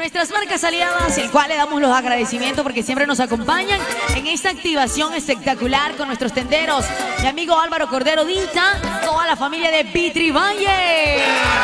nuestras marcas aliadas, el cual le damos los agradecimientos porque siempre nos acompañan en esta activación espectacular con nuestros tenderos. Mi amigo Álvaro Cordero Dita, toda la familia de Vitri Valle.